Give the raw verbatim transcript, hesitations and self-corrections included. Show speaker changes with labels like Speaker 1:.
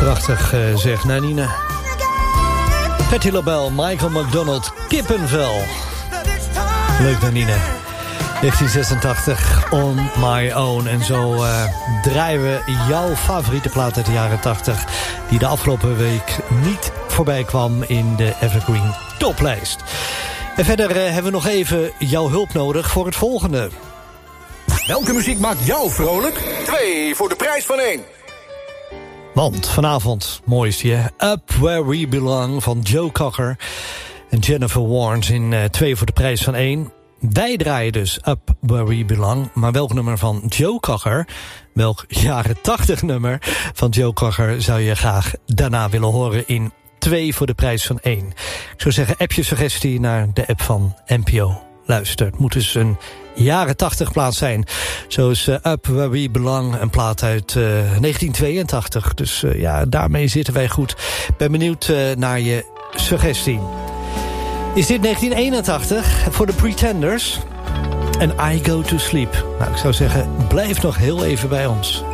Speaker 1: Prachtig, uh, zegt Nanine. Patti LaBelle, Michael McDonald, Kippenvel. Leuk, Nanine. negentien zesentachtig, On My Own. En zo uh, draaien we jouw favoriete plaat uit de jaren tachtig... die de afgelopen week niet voorbij kwam in de Evergreen toplijst. En verder uh, hebben we nog even jouw hulp nodig voor het volgende.
Speaker 2: Welke muziek maakt jou vrolijk? Twee voor de prijs van één.
Speaker 1: Want vanavond, mooi is die, hè? Up Where We Belong van Joe Cocker en Jennifer Warnes in uh, twee voor de prijs van één. Wij draaien dus Up Where We Belong. Maar welk nummer van Joe Cocker, welk jaren tachtig nummer van Joe Cocker zou je graag daarna willen horen in twee voor de prijs van één? Ik zou zeggen, app je suggestie naar de app van N P O. Luister, het moet dus een jaren tachtig plaat zijn. Zo is uh, Up Where We Belong, een plaat uit uh, negentien tweeëntachtig. Dus uh, ja, daarmee zitten wij goed. Ben benieuwd uh, naar je suggestie. Is dit negentien eenentachtig voor de Pretenders? En I Go To Sleep. Nou, ik zou zeggen, blijf nog heel even bij ons.